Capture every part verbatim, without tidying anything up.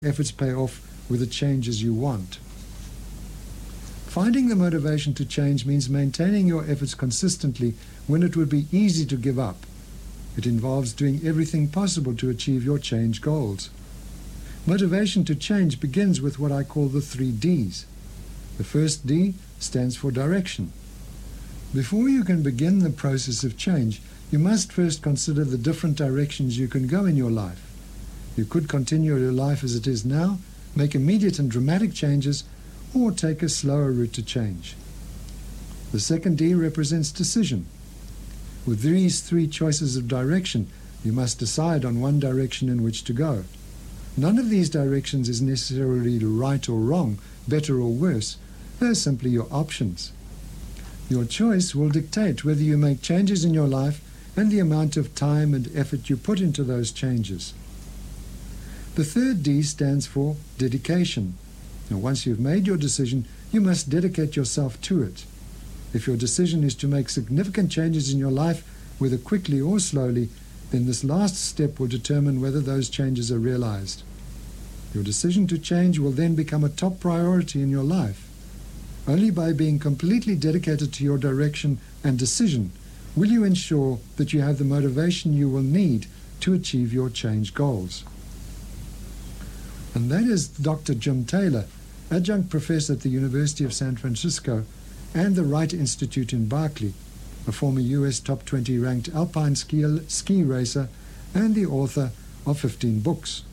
efforts pay off with the changes you want. Finding the motivation to change means maintaining your efforts consistently when it would be easy to give up. It involves doing everything possible to achieve your change goals. Motivation to change begins with what I call the three Ds. The first D stands for direction. Before you can begin the process of change, you must first consider the different directions you can go in your life. You could continue your life as it is now, make immediate and dramatic changes, or take a slower route to change. The second D represents decision. With these three choices of direction, you must decide on one direction in which to go. None of these directions is necessarily right or wrong, better or worse. They're simply your options. Your choice will dictate whether you make changes in your life and the amount of time and effort you put into those changes. The third D stands for dedication. Now, once you've made your decision, you must dedicate yourself to it. If your decision is to make significant changes in your life, whether quickly or slowly, then this last step will determine whether those changes are realized. Your decision to change will then become a top priority in your life. Only by being completely dedicated to your direction and decision will you ensure that you have the motivation you will need to achieve your change goals. And that is Doctor Jim Taylor, adjunct professor at the University of San Francisco and the Wright Institute in Berkeley, a former U S top twenty ranked alpine ski, ski racer and the author of fifteen books.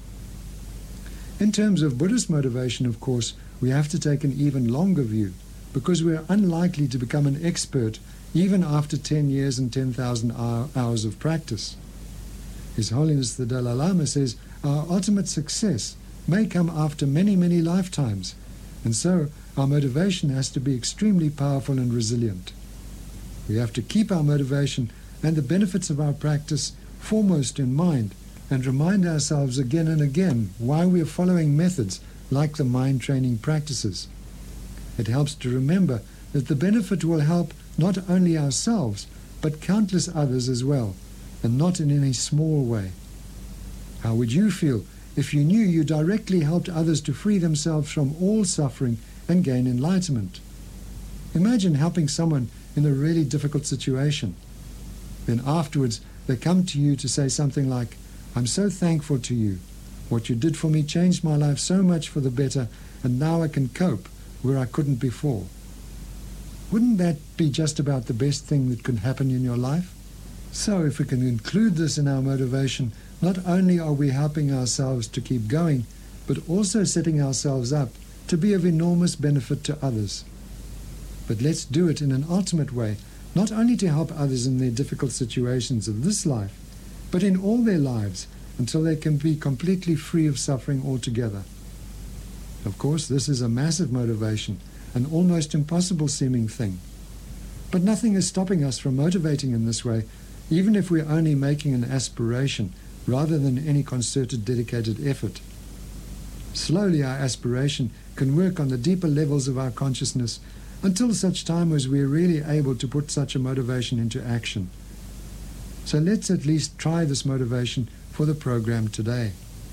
In terms of Buddhist motivation, of course, we have to take an even longer view, because we are unlikely to become an expert even after ten years and ten thousand hours of practice. His Holiness the Dalai Lama says our ultimate success may come after many, many lifetimes, and so our motivation has to be extremely powerful and resilient. We have to keep our motivation and the benefits of our practice foremost in mind and remind ourselves again and again why we are following methods like the mind training practices. It helps to remember that the benefit will help not only ourselves, but countless others as well, and not in any small way. How would you feel if you knew you directly helped others to free themselves from all suffering and gain enlightenment? Imagine helping someone in a really difficult situation. Then afterwards they come to you to say something like, "I'm so thankful to you. What you did for me changed my life so much for the better, and now I can cope where I couldn't before." Wouldn't that be just about the best thing that could happen in your life? So if we can include this in our motivation, not only are we helping ourselves to keep going, but also setting ourselves up to be of enormous benefit to others. But let's do it in an ultimate way, not only to help others in their difficult situations of this life, but in all their lives, until they can be completely free of suffering altogether. Of course, this is a massive motivation, an almost impossible seeming thing. But nothing is stopping us from motivating in this way, even if we're only making an aspiration rather than any concerted, dedicated effort. Slowly our aspiration can work on the deeper levels of our consciousness until such time as we're really able to put such a motivation into action. So let's at least try this motivation for the program today.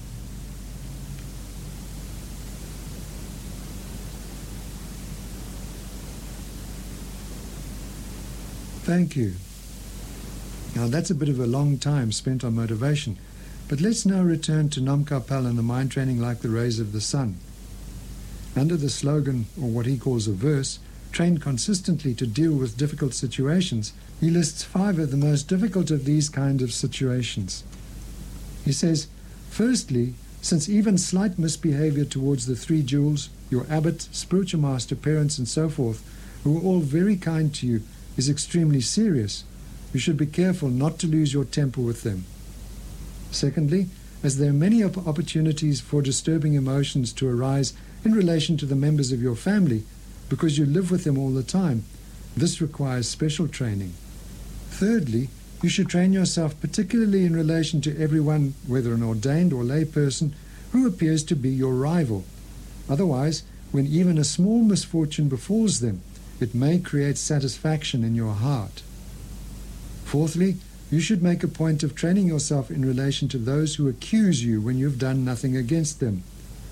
Thank you. Now that's a bit of a long time spent on motivation, but let's now return to Nam Kapal and the mind training like the rays of the sun. Under the slogan, or what he calls a verse, train consistently to deal with difficult situations, he lists five of the most difficult of these kind of situations. He says, firstly, since even slight misbehavior towards the three jewels, your abbot, spiritual master, parents, and so forth, who are all very kind to you, is extremely serious, you should be careful not to lose your temper with them. Secondly, as there are many op- opportunities for disturbing emotions to arise in relation to the members of your family, because you live with them all the time, this requires special training. Thirdly, you should train yourself particularly in relation to everyone, whether an ordained or lay person, who appears to be your rival. Otherwise, when even a small misfortune befalls them, it may create satisfaction in your heart. Fourthly, you should make a point of training yourself in relation to those who accuse you when you've done nothing against them.